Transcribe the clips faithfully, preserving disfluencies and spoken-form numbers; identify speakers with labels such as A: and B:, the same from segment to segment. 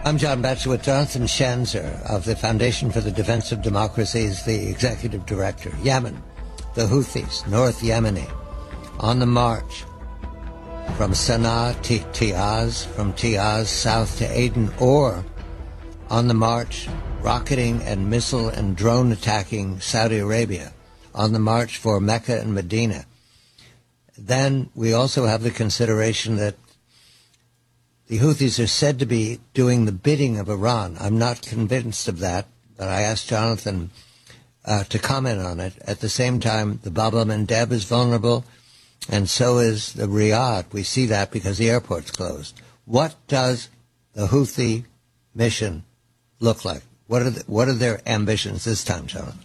A: I'm John Batchelor with Jonathan Schanzer of the Foundation for the Defense of Democracy, is the executive director. Yemen, the Houthis, North Yemeni, on the march from Sana'a to Tiaz, from Tiaz south to Aden, or on the march rocketing and missile and drone attacking Saudi Arabia, on the march for Mecca and Medina. Then we also have the consideration that the Houthis are said to be doing the bidding of Iran. I'm not convinced of that, but I asked Jonathan uh, to comment on it. At the same time, the Bab el-Mandeb is vulnerable, and so is the Riyadh. We see that because the airport's closed. What does the Houthi mission look like? What are the, what are their ambitions this time, Jonathan?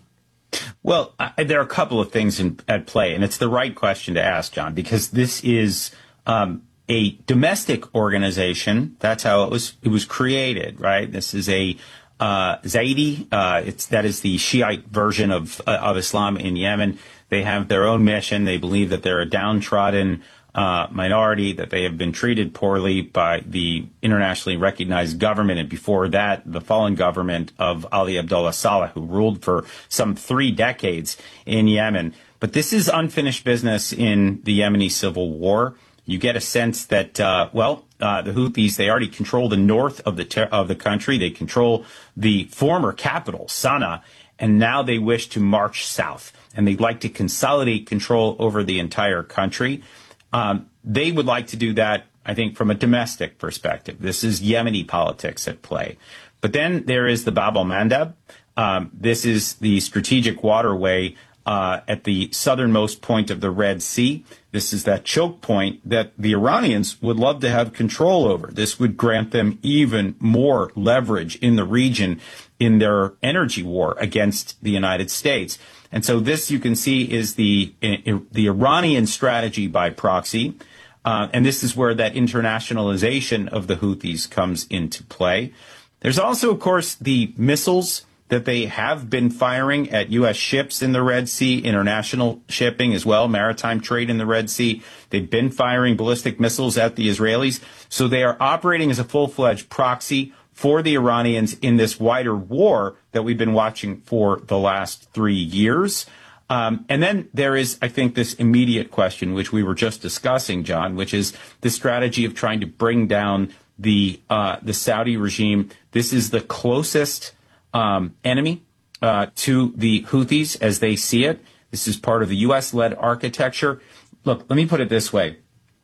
B: Well, I, there are a couple of things in, at play, and it's the right question to ask, John, because this is um, a domestic organization. That's how it was it was created, right? This is a uh, Zaidi. Uh, it's that is the Shiite version of uh, of Islam in Yemen. They have their own mission. They believe that they're a downtrodden uh, minority, that they have been treated poorly by the internationally recognized government, and before that, the fallen government of Ali Abdullah Saleh, who ruled for some three decades in Yemen. But this is unfinished business in the Yemeni civil war. You get a sense that, uh, well, uh, the Houthis, they already control the north of the ter- of the country. They control the former capital, Sana'a, and now they wish to march south, and they'd like to consolidate control over the entire country. Um, they would like to do that, I think, from a domestic perspective. This is Yemeni politics at play. But then there is the Bab el-Mandeb. Um, this is the strategic waterway uh, at the southernmost point of the Red Sea. This is that choke point that the Iranians would love to have control over. This would grant them even more leverage in the region in their energy war against the United States. And so this, you can see, is the the Iranian strategy by proxy. Uh, and this is where that internationalization of the Houthis comes into play. There's also, of course, the missiles that they have been firing at U S ships in the Red Sea, international shipping as well, maritime trade in the Red Sea. They've been firing ballistic missiles at the Israelis. So they are operating as a full-fledged proxy for the Iranians in this wider war that we've been watching for the last three years. Um, and then there is, I think, this immediate question, which we were just discussing, John, which is the strategy of trying to bring down the uh, the Saudi regime. This is the closest um, enemy uh, to the Houthis as they see it. This is part of the U S-led architecture. Look, let me put it this way.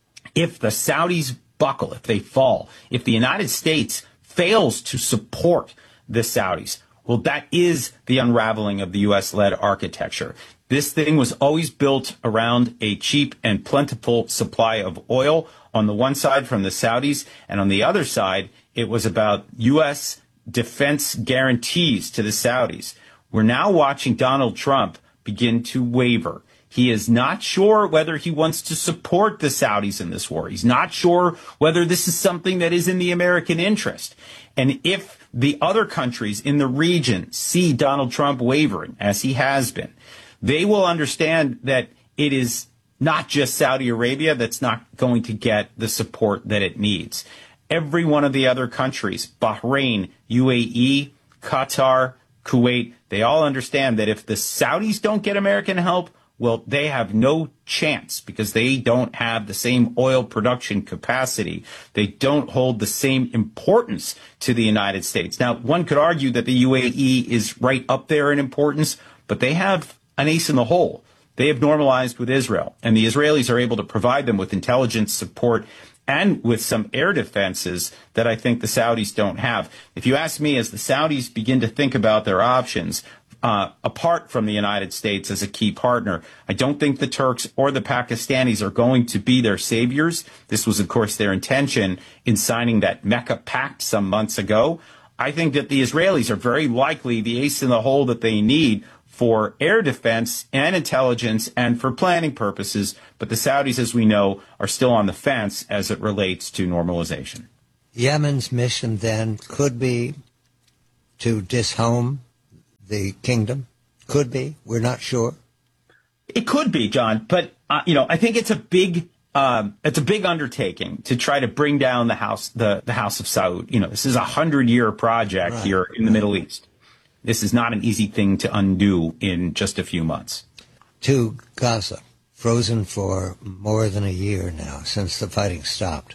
B: If the Saudis buckle, if they fall, if the United States fails to support the Saudis, well, that is the unraveling of the U S-led architecture. This thing was always built around a cheap and plentiful supply of oil on the one side from the Saudis, and on the other side, it was about U S defense guarantees to the Saudis. We're now watching Donald Trump begin to waver. He is not sure whether he wants to support the Saudis in this war. He's not sure whether this is something that is in the American interest. And if the other countries in the region see Donald Trump wavering, as he has been, they will understand that it is not just Saudi Arabia that's not going to get the support that it needs. Every one of the other countries, Bahrain, U A E, Qatar, Kuwait, they all understand that if the Saudis don't get American help, well, they have no chance because they don't have the same oil production capacity. They don't hold the same importance to the United States. Now, one could argue that the U A E is right up there in importance, but they have an ace in the hole. They have normalized with Israel, and the Israelis are able to provide them with intelligence support and with some air defenses that I think the Saudis don't have. If you ask me, as the Saudis begin to think about their options, Uh, apart from the United States as a key partner, I don't think the Turks or the Pakistanis are going to be their saviors. This was, of course, their intention in signing that Mecca Pact some months ago. I think that the Israelis are very likely the ace in the hole that they need for air defense and intelligence and for planning purposes. But the Saudis, as we know, are still on the fence as it relates to normalization.
A: Yemen's mission then could be to dishome the kingdom. Could be. We're not sure.
B: It could be, John. But, uh, you know, I think it's a big um, it's a big undertaking to try to bring down the house, the, the House of Saud. You know, this is a hundred year project right, here in right. the Middle East. This is not an easy thing to undo in just a few months.
A: To Gaza, frozen for more than a year now since the fighting stopped.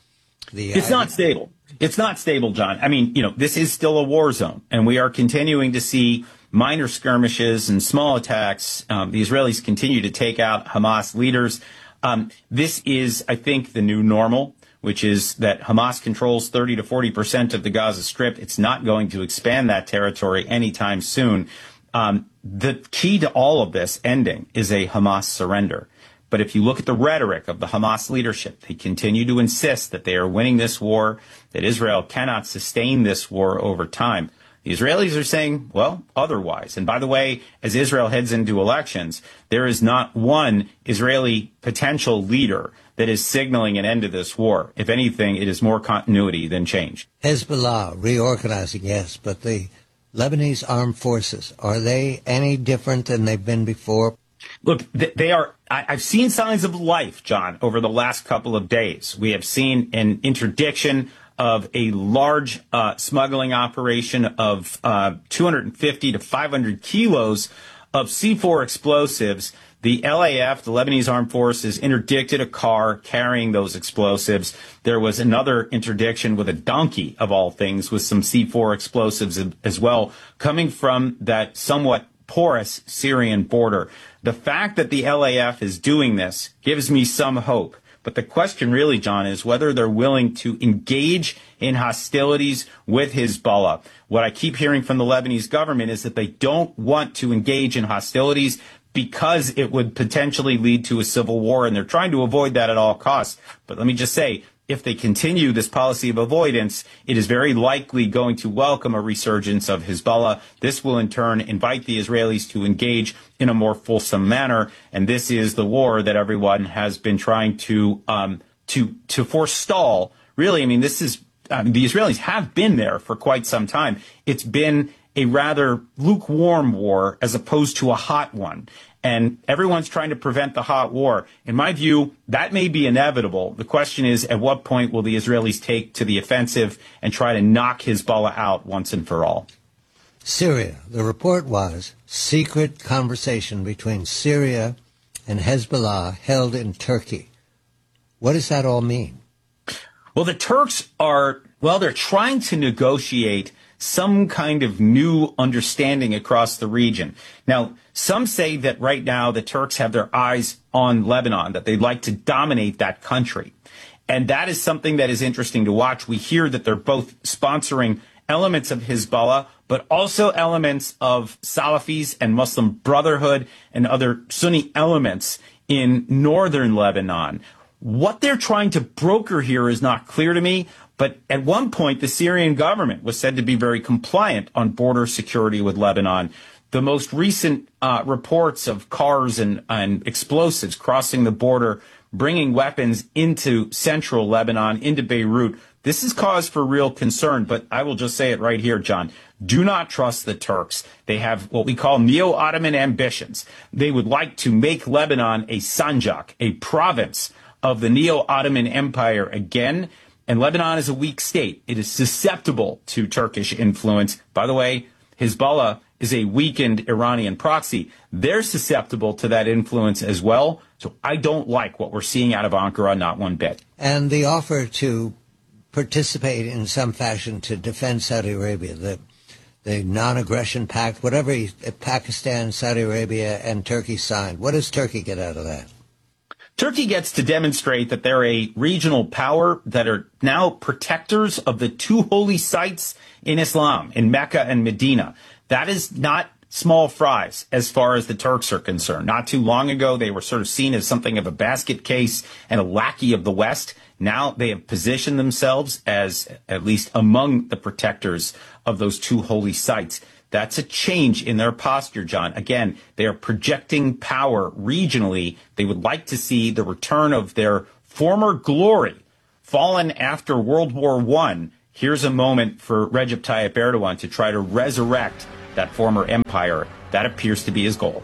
A: The
B: it's not stable. It's not stable, John. I mean, you know, this is still a war zone, and we are continuing to see minor skirmishes and small attacks. Um, the Israelis continue to take out Hamas leaders. Um, this is, I think, the new normal, which is that Hamas controls thirty to forty percent of the Gaza Strip. It's not going to expand that territory anytime soon. Um, the key to all of this ending is a Hamas surrender. But if you look at the rhetoric of the Hamas leadership, they continue to insist that they are winning this war, that Israel cannot sustain this war over time. The Israelis are saying, well, otherwise. And by the way, as Israel heads into elections, there is not one Israeli potential leader that is signaling an end to this war. If anything, it is more continuity than change.
A: Hezbollah reorganizing, yes, but the Lebanese armed forces, are they any different than they've been before?
B: Look, they are. I've seen signs of life, John, over the last couple of days. We have seen an interdiction of a large uh, smuggling operation of uh, two hundred fifty to five hundred kilos of C four explosives. The L A F, the Lebanese Armed Forces, interdicted a car carrying those explosives. There was another interdiction with a donkey, of all things, with some C four explosives as well, coming from that somewhat porous Syrian border. The fact that the L A F is doing this gives me some hope. But the question really, John, is whether they're willing to engage in hostilities with Hezbollah. What I keep hearing from the Lebanese government is that they don't want to engage in hostilities because it would potentially lead to a civil war, and they're trying to avoid that at all costs. But let me just say, if they continue this policy of avoidance, it is very likely going to welcome a resurgence of Hezbollah. This will in turn invite the Israelis to engage in a more fulsome manner. And this is the war that everyone has been trying to um, to to forestall. Really, I mean, this is um, the Israelis have been there for quite some time. It's been a rather lukewarm war as opposed to a hot one. And everyone's trying to prevent the hot war. In my view, that may be inevitable. The question is, at what point will the Israelis take to the offensive and try to knock Hezbollah out once and for all?
A: Syria. The report was secret conversation between Syria and Hezbollah held in Turkey. What does that all mean?
B: Well, the Turks are, well, they're trying to negotiate some kind of new understanding across the region. Now, some say that right now the Turks have their eyes on Lebanon, that they'd like to dominate that country. And that is something that is interesting to watch. We hear that they're both sponsoring elements of Hezbollah, but also elements of Salafis and Muslim Brotherhood and other Sunni elements in northern Lebanon. What they're trying to broker here is not clear to me, but at one point, the Syrian government was said to be very compliant on border security with Lebanon. The most recent uh, reports of cars and, and explosives crossing the border, bringing weapons into central Lebanon, into Beirut, this is cause for real concern. But I will just say it right here, John. Do not trust the Turks. They have what we call neo-Ottoman ambitions. They would like to make Lebanon a sanjak, a province of the neo-Ottoman Empire again. And Lebanon is a weak state. It is susceptible to Turkish influence. By the way, Hezbollah is a weakened Iranian proxy. They're susceptible to that influence as well. So I don't like what we're seeing out of Ankara, not one bit.
A: And the offer to participate in some fashion to defend Saudi Arabia, the the non-aggression pact, whatever he, Pakistan, Saudi Arabia, and Turkey signed. What does Turkey get out of that?
B: Turkey gets to demonstrate that they're a regional power that are now protectors of the two holy sites in Islam, in Mecca and Medina. That is not small fries as far as the Turks are concerned. Not too long ago, they were sort of seen as something of a basket case and a lackey of the West. Now they have positioned themselves as at least among the protectors of those two holy sites. That's a change in their posture, John. Again, they are projecting power regionally. They would like to see the return of their former glory, fallen after World War One. Here's a moment for Recep Tayyip Erdogan to try to resurrect that former empire. That appears to be his goal.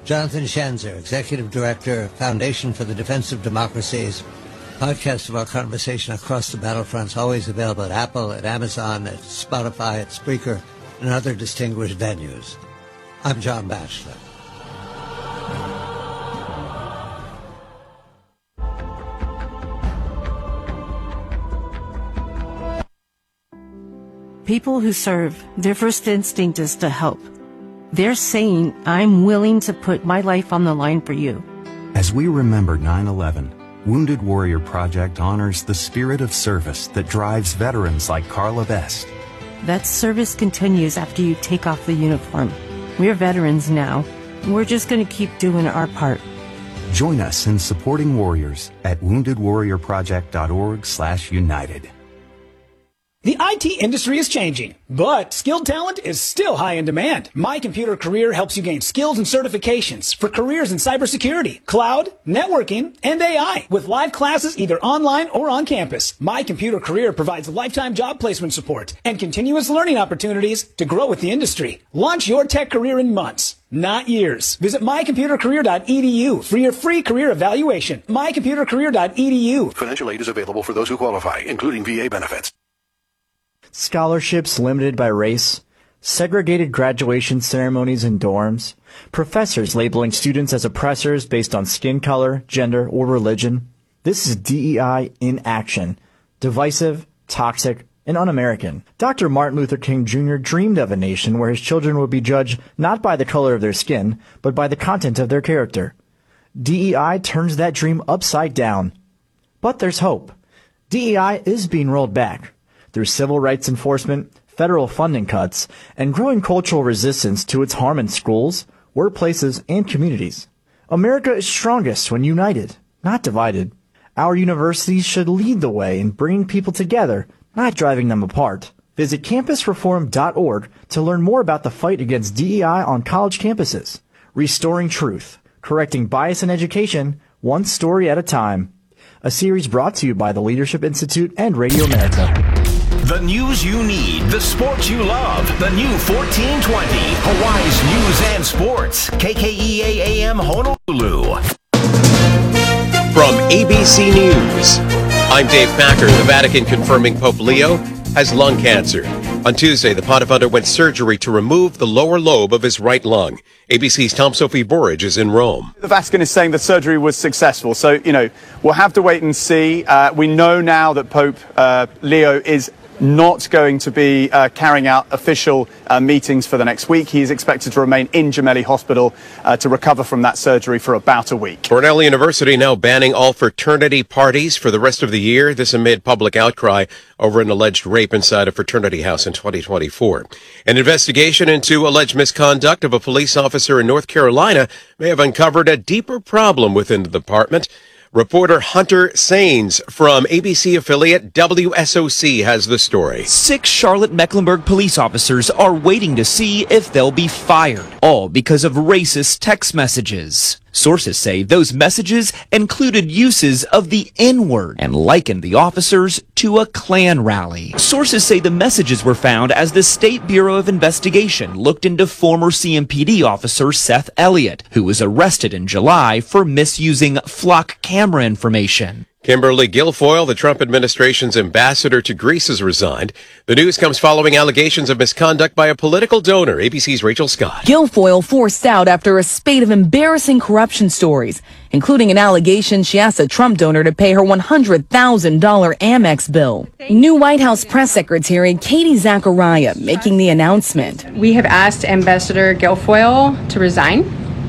A: Jonathan Schanzer, Executive Director, Foundation for the Defense of Democracies. Podcast of our conversation across the battlefronts, always available at Apple, at Amazon, at Spotify, at Spreaker, and other distinguished venues. I'm John Batchelor.
C: People who serve, their first instinct is to help. They're saying, I'm willing to put my life on the line for you.
D: As we remember nine eleven, Wounded Warrior Project honors the spirit of service that drives veterans like Carla Best.
C: That service continues after you take off the uniform. We're veterans now. We're just going to keep doing our part.
D: Join us in supporting warriors at wounded warrior project dot org slash united.
E: The I T industry is changing, but skilled talent is still high in demand. My Computer Career helps you gain skills and certifications for careers in cybersecurity, cloud, networking, and A I with live classes either online or on campus. My Computer Career provides lifetime job placement support and continuous learning opportunities to grow with the industry. Launch your tech career in months, not years. Visit my computer career dot e d u for your free career evaluation. my computer career dot e d u.
F: Financial aid is available for those who qualify, including V A benefits.
G: Scholarships limited by race, segregated graduation ceremonies in dorms, professors labeling students as oppressors based on skin color, gender, or religion. This is D E I in action. Divisive, toxic, and un-American. Doctor Martin Luther King Junior dreamed of a nation where his children would be judged not by the color of their skin, but by the content of their character. D E I turns that dream upside down. But there's hope. D E I is being rolled back. Through civil rights enforcement, federal funding cuts, and growing cultural resistance to its harm in schools, workplaces, and communities. America is strongest when united, not divided. Our universities should lead the way in bringing people together, not driving them apart. Visit campus reform dot org to learn more about the fight against D E I on college campuses. Restoring truth, correcting bias in education, one story at a time. A series brought to you by the Leadership Institute and Radio America.
H: The news you need, the sports you love, the new fourteen twenty, Hawaii's news and sports, K K E A A M Honolulu.
I: From A B C News, I'm Dave Packer. The Vatican confirming Pope Leo has lung cancer. On Tuesday, the pontiff underwent surgery to remove the lower lobe of his right lung. A B C's Tom Sophie Burridge is in Rome.
J: The Vatican is saying the surgery was successful, so, you know, we'll have to wait and see. Uh, we know now that Pope uh, Leo is not going to be uh, carrying out official uh, meetings for the next week. He is expected to remain in Gemelli Hospital uh, to recover from that surgery for about a week.
I: Cornell University now banning all fraternity parties for the rest of the year. This amid public outcry over an alleged rape inside a fraternity house in twenty twenty-four. An investigation into alleged misconduct of a police officer in North Carolina may have uncovered a deeper problem within the department. Reporter Hunter Sains from A B C affiliate W S O C has the story.
K: Six Charlotte-Mecklenburg police officers are waiting to see if they'll be fired, all because of racist text messages. Sources say those messages included uses of the N-word and likened the officers to a Klan rally. Sources say the messages were found as the State Bureau of Investigation looked into former C M P D officer Seth Elliott, who was arrested in July for misusing flock camera information.
I: Kimberly Guilfoyle, the Trump administration's ambassador to Greece, has resigned. The news comes following allegations of misconduct by a political donor. A B C's Rachel Scott.
L: Guilfoyle forced out after a spate of embarrassing corruption stories, including an allegation she asked a Trump donor to pay her one hundred thousand dollars Amex bill. New White House press secretary Katie Zachariah making the announcement.
M: We have asked Ambassador Guilfoyle to resign.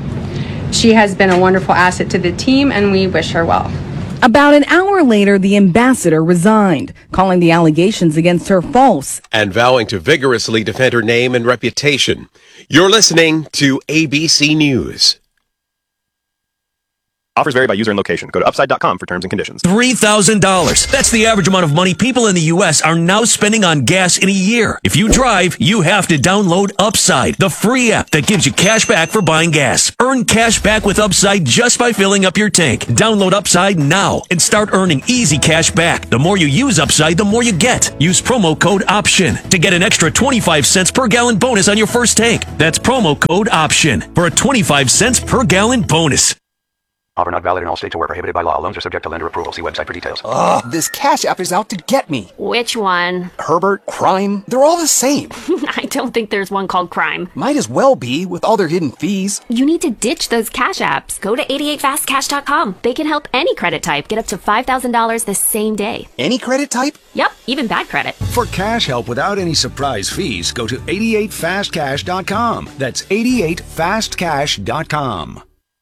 M: She has been a wonderful asset to the team, and we wish her well.
L: About an hour later, the ambassador resigned, calling the allegations against her false
I: and vowing to vigorously defend her name and reputation. You're listening to A B C News.
J: Offers vary by user and location. Go to upside dot com for terms and conditions.
N: three thousand dollars. That's the average amount of money people in the U S are now spending on gas in a year. If you drive, you have to download Upside, the free app that gives you cash back for buying gas. Earn cash back with Upside just by filling up your tank. Download Upside now and start earning easy cash back. The more you use Upside, the more you get. Use promo code OPTION to get an extra twenty-five cents per gallon bonus on your first tank. That's promo code OPTION for a twenty-five cents per gallon bonus.
F: Offer not valid in all states or where prohibited by law. Loans are subject to lender approval. See website for details.
O: Ugh, this Cash App is out to get me.
P: Which one?
O: Herbert, Crime, they're all the same.
P: I don't think there's one called Crime.
O: Might as well be, with all their hidden fees.
P: You need to ditch those Cash Apps. Go to eighty-eight fast cash dot com. They can help any credit type get up to five thousand dollars the same day.
O: Any credit type?
P: Yep, even bad credit.
Q: For cash help without any surprise fees, go to eighty-eight fast cash dot com. That's eighty-eight fast cash dot com.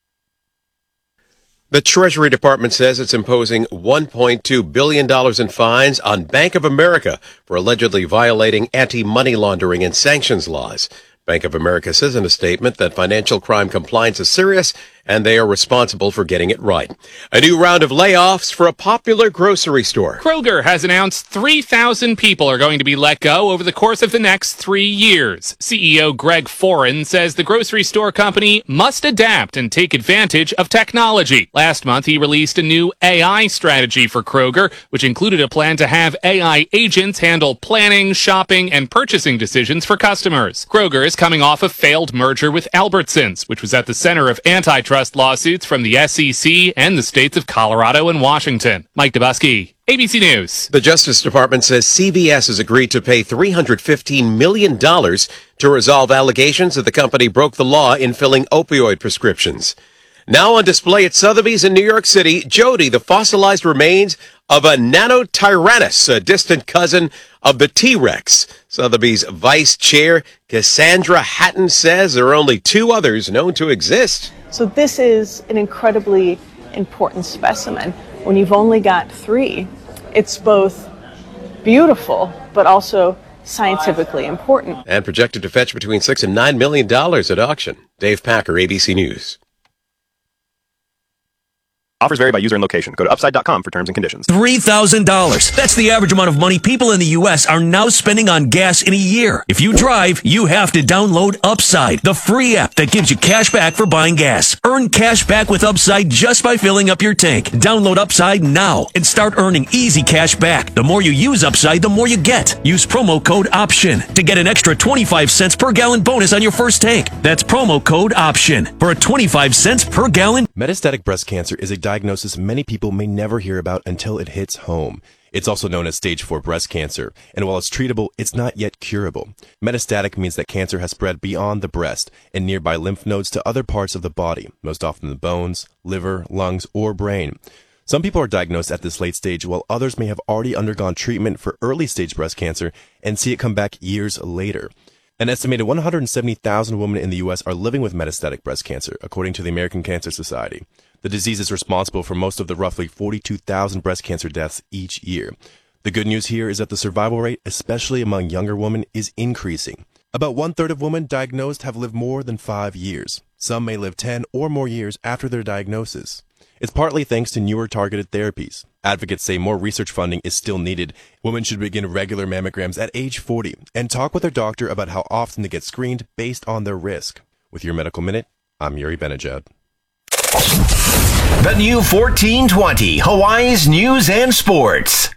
I: The Treasury Department says it's imposing one point two billion dollars in fines on Bank of America for allegedly violating anti-money laundering and sanctions laws. Bank of America says in a statement that financial crime compliance is serious and they are responsible for getting it right. A new round of layoffs for a popular grocery store.
R: Kroger has announced three thousand people are going to be let go over the course of the next three years. C E O Greg Foran says the grocery store company must adapt and take advantage of technology. Last month, he released a new A I strategy for Kroger, which included a plan to have A I agents handle planning, shopping, and purchasing decisions for customers. Kroger is coming off a failed merger with Albertsons, which was at the center of antitrust lawsuits from the S E C and the states of Colorado and Washington. Mike Dubusky, A B C News.
I: The Justice Department says C V S has agreed to pay three hundred fifteen million dollars to resolve allegations that the company broke the law in filling opioid prescriptions. Now on display at Sotheby's in New York City, Jody, the fossilized remains of a Nanotyrannus, a distant cousin of the T-Rex. Sotheby's vice chair, Cassandra Hatton, says there are only two others known to exist.
S: So this is an incredibly important specimen. When you've only got three, it's both beautiful, but also scientifically important.
I: And projected to fetch between six and nine million dollars at auction. Dave Packer, A B C News.
J: Offers vary by user and location. Go to upside dot com for terms and conditions.
N: three thousand dollars. That's the average amount of money people in the U S are now spending on gas in a year. If you drive, you have to download Upside, the free app that gives you cash back for buying gas. Earn cash back with Upside just by filling up your tank. Download Upside now and start earning easy cash back. The more you use Upside, the more you get. Use promo code OPTION to get an extra twenty-five cents per gallon bonus on your first tank. That's promo code OPTION for a twenty-five cents per gallon.
T: Metastatic breast cancer is a diagnosis many people may never hear about until it hits home. It's also known as stage four breast cancer, and while it's treatable, it's not yet curable. Metastatic means that cancer has spread beyond the breast and nearby lymph nodes to other parts of the body, most often the bones, liver, lungs, or brain. Some people are diagnosed at this late stage, while others may have already undergone treatment for early stage breast cancer and see it come back years later. An estimated one hundred seventy thousand women in the U S are living with metastatic breast cancer, according to the American Cancer Society. The disease is responsible for most of the roughly forty-two thousand breast cancer deaths each year. The good news here is that the survival rate, especially among younger women, is increasing. About one-third of women diagnosed have lived more than five years. Some may live ten or more years after their diagnosis. It's partly thanks to newer targeted therapies. Advocates say more research funding is still needed. Women should begin regular mammograms at age forty and talk with their doctor about how often they get screened based on their risk. With your Medical Minute, I'm Yuri Benajad.
H: The new fourteen twenty, Hawaii's News and Sports.